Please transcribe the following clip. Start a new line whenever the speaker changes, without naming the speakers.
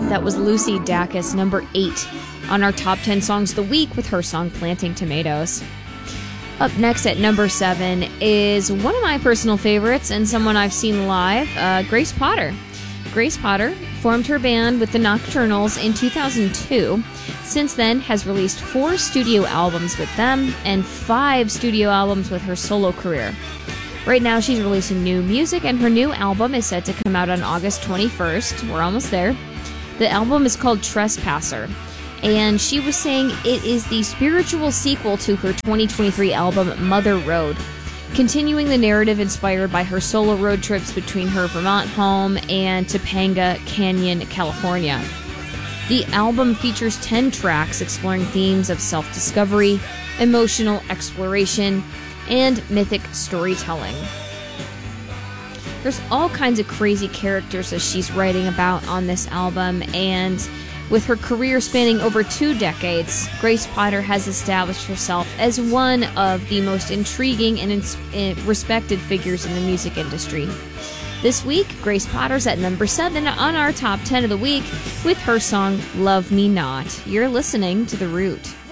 That was Lucy Dacus, number 8 on our top 10 songs of the week with her song Planting Tomatoes. Up next at number 7 is one of my personal favorites and someone I've seen live, Grace Potter. Grace Potter formed her band with the Nocturnals in 2002. Since then, has released 4 studio albums with them and 5 studio albums with her solo career. Right now, she's releasing new music, and her new album is set to come out on August 21st. We're almost there. The album is called Trespasser, and she was saying it is the spiritual sequel to her 2023 album Mother Road, continuing the narrative inspired by her solo road trips between her Vermont home and Topanga Canyon, California. The album features 10 tracks exploring themes of self-discovery, emotional exploration, and mythic storytelling. There's all kinds of crazy characters that she's writing about on this album, and with her career spanning over 2 decades, Grace Potter has established herself as one of the most intriguing and respected figures in the music industry. This week, Grace Potter's at number 7 on our top 10 of the week with her song Love Me Not. You're listening to The Root.